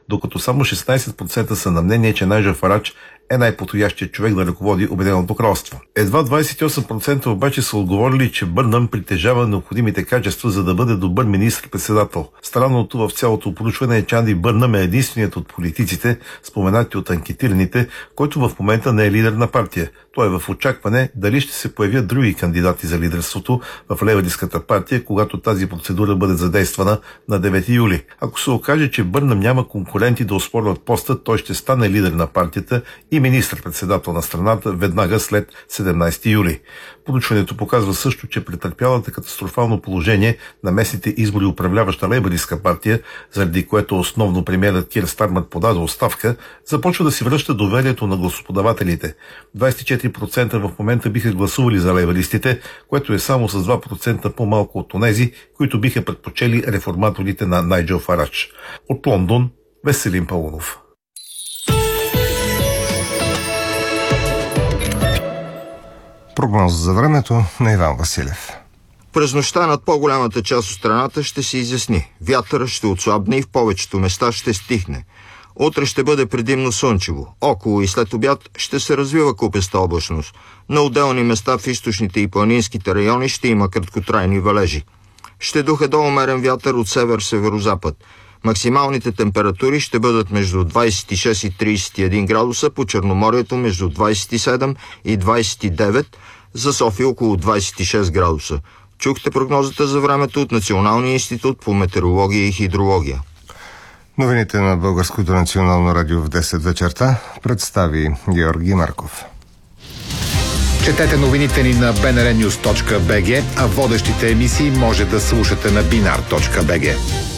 докато само 16% са на мнение, че Найджел Фарадж е най-подходящият човек да ръководи Обединеното кралство. Едва 28% обаче са отговорили, че Бърнъм притежава необходимите качества, за да бъде добър министър-председател. Странното в цялото проучване е, че Анди Бърнъм е единственият от политиците, споменати от анкетираните, който в момента не е лидер на партия. Той е в очакване дали ще се появят други кандидати за лидерството в лейбористската партия, когато тази процедура бъде задействана на 9 юли. Ако се окаже, че Бърнъм няма конкуренти да оспорват поста, той ще стане лидер на партията и министър-председател на страната веднага след 17 юли. Проучването показва също, че претърпялата катастрофално положение на местните избори управляваща лейбористска партия, заради което основно премиерът Кир Стармър подаде оставка, започва да си връща доверието на гласоподавателите. 24% в момента биха гласували за лейбористите, което е само с 2% по-малко от онези, които биха предпочели реформаторите на Найджел Фарадж. От Лондон, Веселин Паунов. Прогноза за времето на Иван Василев. През нощта над по-голямата част от страната ще се изясни. Вятърът ще отслабне и в повечето места ще стихне. Утре ще бъде предимно слънчево. Около и след обяд ще се развива купеста облачност. На отделни места в източните и планинските райони ще има краткотрайни валежи. Ще духа до умерен вятър от север-северозапад. Максималните температури ще бъдат между 26 и 31 градуса, по Черноморието между 27 и 29, за София около 26 градуса. Чухте прогнозата за времето от Националния институт по метеорология и хидрология. Новините на Българското национално радио в 10 вечерта представи Георги Марков. Четете новините ни на bnrnews.bg, а водещите емисии може да слушате на binar.bg.